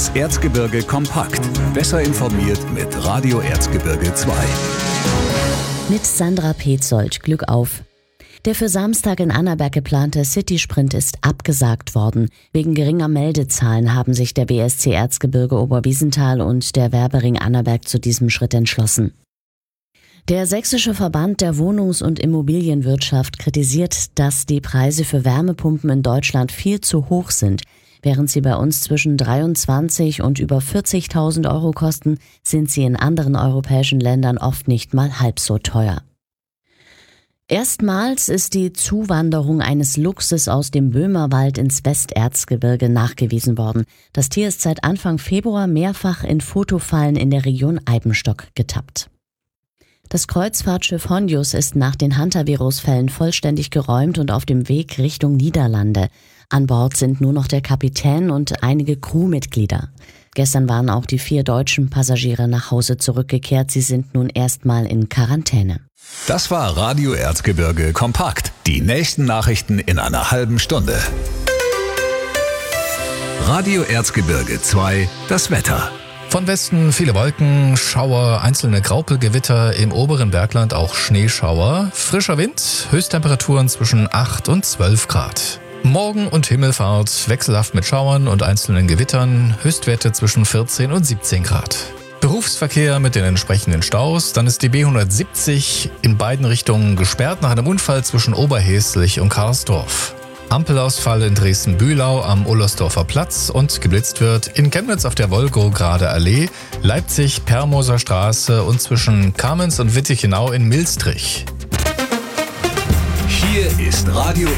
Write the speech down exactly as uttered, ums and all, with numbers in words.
Das Erzgebirge kompakt. Besser informiert mit Radio Erzgebirge zwei. Mit Sandra Petzold. Glück auf. Der für Samstag in Annaberg geplante City-Sprint ist abgesagt worden. Wegen geringer Meldezahlen haben sich der B S C Erzgebirge Oberwiesenthal und der Werbering Annaberg zu diesem Schritt entschlossen. Der Sächsische Verband der Wohnungs- und Immobilienwirtschaft kritisiert, dass die Preise für Wärmepumpen in Deutschland viel zu hoch sind. Während sie bei uns zwischen dreiundzwanzig und über vierzigtausend Euro kosten, sind sie in anderen europäischen Ländern oft nicht mal halb so teuer. Erstmals ist die Zuwanderung eines Luchses aus dem Böhmerwald ins Westerzgebirge nachgewiesen worden. Das Tier ist seit Anfang Februar mehrfach in Fotofallen in der Region Eibenstock getappt. Das Kreuzfahrtschiff Hondius ist nach den Hantavirus-Fällen vollständig geräumt und auf dem Weg Richtung Niederlande. An Bord sind nur noch der Kapitän und einige Crewmitglieder. Gestern waren auch die vier deutschen Passagiere nach Hause zurückgekehrt. Sie sind nun erstmal in Quarantäne. Das war Radio Erzgebirge kompakt. Die nächsten Nachrichten in einer halben Stunde. Radio Erzgebirge zwei, das Wetter. Von Westen viele Wolken, Schauer, einzelne Graupelgewitter, im oberen Bergland auch Schneeschauer. Frischer Wind, Höchsttemperaturen zwischen acht und zwölf Grad. Morgen und Himmelfahrt wechselhaft mit Schauern und einzelnen Gewittern, Höchstwerte zwischen vierzehn und siebzehn Grad. Berufsverkehr mit den entsprechenden Staus, dann ist die B hundertsiebzig in beiden Richtungen gesperrt nach einem Unfall zwischen Oberhäslich und Karsdorf. Ampelausfall in Dresden-Bühlau am Ullersdorfer Platz und geblitzt wird in Chemnitz auf der Wolgograder Allee, Leipzig Permoser Straße und zwischen Kamenz und Wittichenau in Milstrich. Hier ist Radio